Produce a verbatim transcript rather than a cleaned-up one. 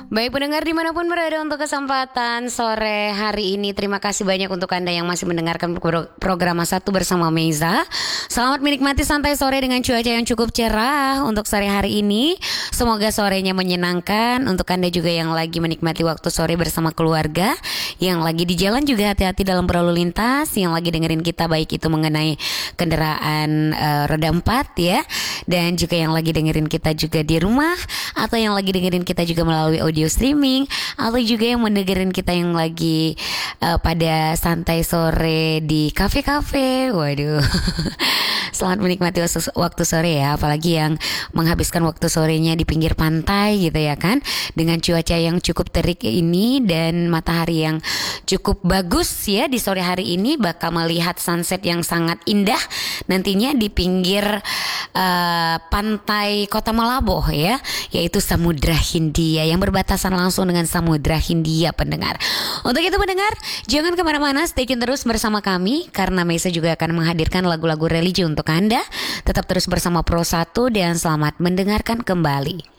Baik pendengar dimanapun berada untuk kesempatan sore hari ini, terima kasih banyak untuk Anda yang masih mendengarkan pro- program Satu Bersama Meza. Selamat menikmati santai sore dengan cuaca yang cukup cerah untuk sore hari ini. Semoga sorenya menyenangkan. Untuk Anda juga yang lagi menikmati waktu sore bersama keluarga, yang lagi di jalan juga hati-hati dalam berlalu lintas, yang lagi dengerin kita baik itu mengenai kendaraan uh, roda empat ya, dan juga yang lagi dengerin kita juga di rumah, atau yang lagi dengerin kita juga melalui audio streaming, atau juga yang mendengerin kita yang lagi uh, pada santai sore di kafe-kafe. Waduh. Selamat menikmati waktu sore ya, apalagi yang menghabiskan waktu sorenya di pinggir pantai gitu ya kan, dengan cuaca yang cukup terik ini dan matahari yang cukup bagus ya. Di sore hari ini bakal melihat sunset yang sangat indah nantinya di pinggir uh, pantai Kota Malabo ya, yaitu Samudra Hindia yang berbatasan langsung dengan Samudra Hindia pendengar. Untuk itu pendengar, jangan kemana-mana, stay tune terus bersama kami karena Mesa juga akan menghadirkan lagu-lagu religi untuk Anda. Tetap terus bersama Pro satu dan selamat mendengarkan kembali.